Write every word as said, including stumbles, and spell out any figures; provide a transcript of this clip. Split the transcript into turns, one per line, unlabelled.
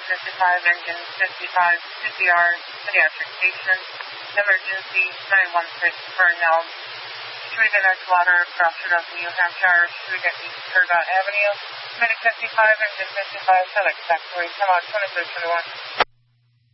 fifty-five, engine fifty-five, C P R, pediatric patient, emergency nine one six Burnell, Street in Edgewater, Crossroad of New Hampshire, Street at East Turgot Avenue, medic fifty-five, engine fifty-five, select factory, come out twenty-three twenty-one.